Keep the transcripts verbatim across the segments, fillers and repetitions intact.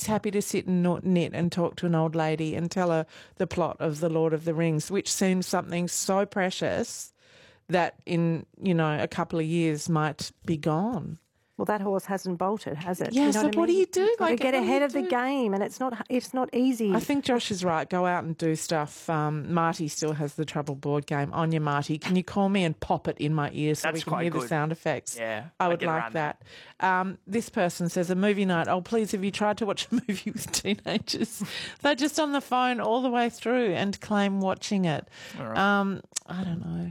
he's happy to sit and knit knit and talk to an old lady and tell her the plot of The Lord of the Rings, which seems something so precious that in, you know, a couple of years might be gone. Well, that horse hasn't bolted, has it? Yes, you know so what, I what mean? do you do? You've got Like, to get what do ahead you of the do? game, and it's not it's not easy. I think Josh is right. Go out and do stuff. Um, Marty still has the Trouble board game. Anya, Marty, can you call me and pop it in my ear so That's we can quite hear good. the sound effects? Yeah, I I would get like around that. Um, this person says, a movie night. Oh, please, have you tried to watch a movie with teenagers? They're just on the phone all the way through and claim watching it. All right. Um, I don't know.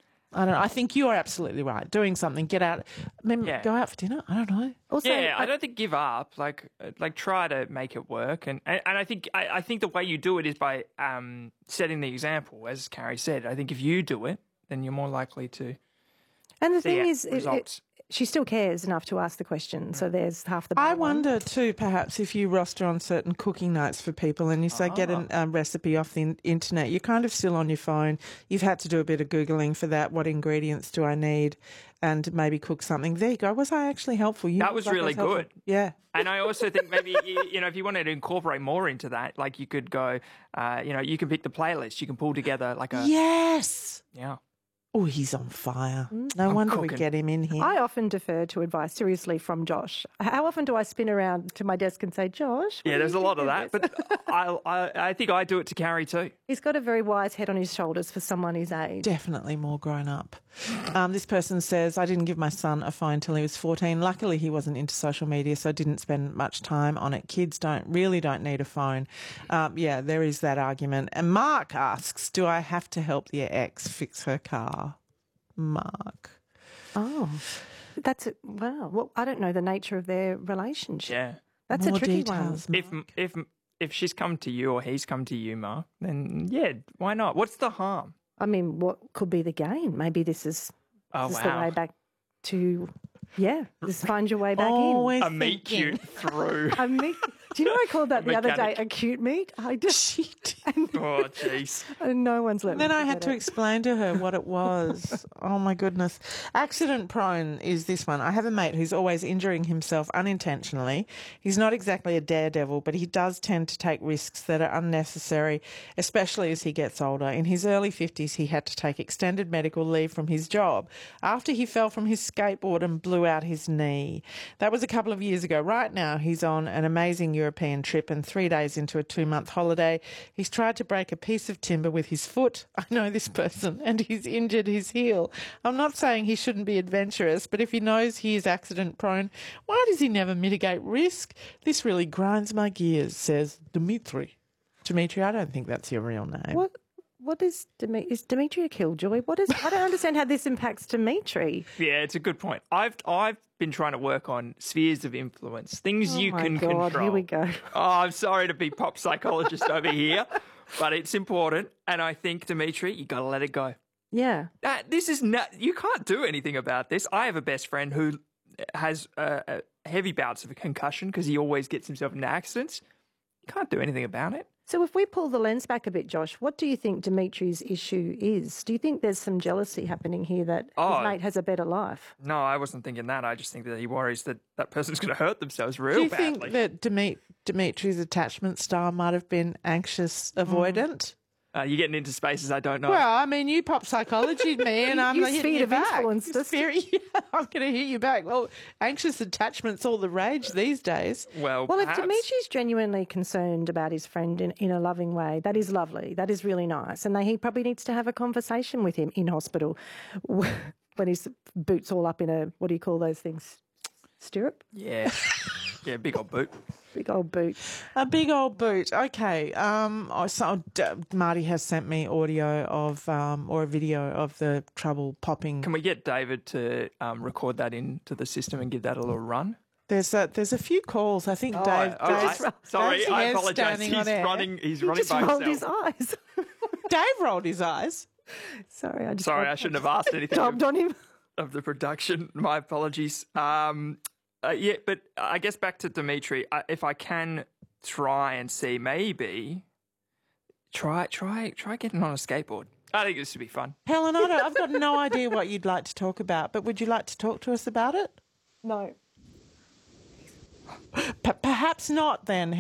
I don't know. I think you are absolutely right. Doing something, get out. I mean, Yeah. go out for dinner. I don't know. Also, yeah, I I- don't think give up. Like, uh, like try to make it work, and and, and I think I, I think the way you do it is by um, setting the example, as Carrie said. I think if you do it, then you're more likely to. and the see thing out is, it, it, results. she still cares enough to ask the question. So there's half the I battle won. wonder too, perhaps if you roster on certain cooking nights for people and you say get a um, recipe off the in- internet, you're kind of still on your phone. You've had to do a bit of Googling for that. What ingredients do I need? And maybe cook something. There you go. Was I actually helpful? You That look was like I really helpful. good. Yeah. And I also think maybe, you, you know, if you wanted to incorporate more into that, like you could go, uh, you know, you can pick the playlist. You can pull together like a, Yes. yeah. Oh, he's on fire. No I'm wonder we cooking. get him in here. I often defer to advice, seriously, from Josh. How often do I spin around to my desk and say, Josh? what Yeah, do there's you a lot think of that, this?" but I, I, I think I do it to Carrie too. He's got a very wise head on his shoulders for someone his age. Definitely more grown up. Um, this person says, I didn't give my son a phone till he was fourteen. Luckily, he wasn't into social media, so I didn't spend much time on it. Kids don't really don't need a phone. Um, yeah, there is that argument. And Mark asks, do I have to help the ex fix her car? Mark. Oh, that's it. Wow. Well, I don't know the nature of their relationship. Yeah. That's More a tricky details, one. If if if she's come to you or he's come to you, Mark, then yeah, why not? What's the harm? I mean, what could be the gain? Maybe this is, Oh this is the wow, way back to, yeah, just find your way back Always a meet thinking. cute through. in. I mean, do you know I called that the other day Mechanic. a cute meet? I just, She did. Oh jeez. and no one's let And me then I had forget to it. explain to her what it was. Oh, my goodness. Accident prone is this one. I have a mate who's always injuring himself unintentionally. He's not exactly a daredevil, but he does tend to take risks that are unnecessary, especially as he gets older. In his early fifties, he had to take extended medical leave from his job after he fell from his skateboard and blew out his knee. That was a couple of years ago. Right now, he's on an amazing European trip, and three days into a two-month holiday, he's tried to break a piece of timber with his foot. I know this person, and he's injured his heel. I'm not saying he shouldn't be adventurous, but if he knows he is accident prone, why does he never mitigate risk? This really grinds my gears, says Dimitri. Dimitri, I don't think that's your real name. What? What is Dimitri? Is Dimitri a killjoy? What is? I don't understand how this impacts Dimitri. Yeah, it's a good point. I've I've been trying to work on spheres of influence, things Oh you my can God, control. here we go. Oh, I'm sorry to be pop psychologist over here, but it's important. And I think, Dimitri, you got to let it go. Yeah. Uh, this is not. You can't do anything about this. I have a best friend who has uh, uh, heavy bouts of a concussion because he always gets himself into accidents. You can't do anything about it. So if we pull the lens back a bit, Josh, what do you think Dimitri's issue is? Do you think there's some jealousy happening here that Oh. his mate has a better life? No, I wasn't thinking that. I just think that he worries that that person's going to hurt themselves real Do you badly. think that Dimit- Dimitri's attachment style might have been anxious avoidant? Uh, you're getting into spaces I don't know. Well, I mean, you pop psychology me, and I'm You like hitting sphere you of back. influence, doesn't Sphere- yeah, I'm going to hit you back. Well, anxious attachment's all the rage these days. well, Well, perhaps. if Dimitri's genuinely concerned about his friend in, in a loving way, that is lovely. That is really nice. And they, he probably needs to have a conversation with him in hospital when his boot's all up in a, what do you call those things? Stirrup? Yeah. Yeah, big old boot. Big old boot. A big old boot. Okay. Um, I saw D- Marty has sent me audio of um, or a video of the trouble popping. Can we get David to um, record that into the system and give that a little run? There's a, there's a few calls. I think Dave. all right. Dave's- Sorry, Dave's I hair's apologise. standing He's on air. running. He's He running just by rolled himself. his eyes. Dave rolled his eyes. Sorry, I just Sorry, I shouldn't have asked anything dubbed of, on him. of the production. My apologies. Um, uh, yeah, but I guess back to Dimitri. Uh, if I can try and see, maybe try try try getting on a skateboard. I think this would be fun. Helen, I don't, I've got no idea what you'd like to talk about, but would you like to talk to us about it? No. P- perhaps not then.